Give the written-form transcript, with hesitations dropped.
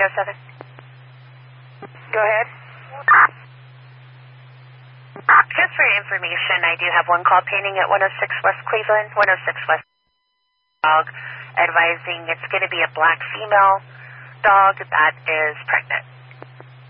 907. Go ahead. Just for your information, I do have one call pending at 106 West Cleveland, 106 West dog, advising it's going to be a black female dog that is pregnant.